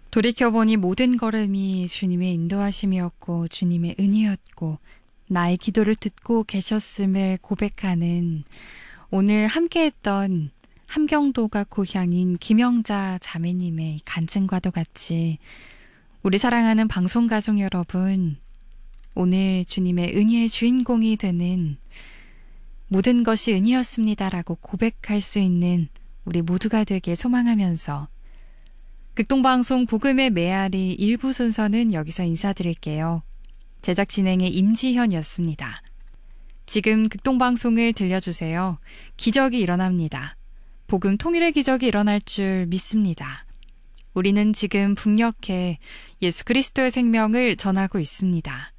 돌이켜보니 모든 걸음이 주님의 인도하심이었고 주님의 은혜였고 나의 기도를 듣고 계셨음을 고백하는 오늘 함께했던 함경도가 고향인 김영자 자매님의 간증과도 같이 우리 사랑하는 방송가족 여러분, 오늘 주님의 은혜의 주인공이 되는 모든 것이 은혜였습니다라고 고백할 수 있는 우리 모두가 되길 소망하면서 극동방송 복음의 메아리 1부 순서는 여기서 인사드릴게요. 제작 진행의 임지현이었습니다. 지금 극동방송을 들려주세요. 기적이 일어납니다. 복음 통일의 기적이 일어날 줄 믿습니다. 우리는 지금 북녘에 예수 그리스도의 생명을 전하고 있습니다.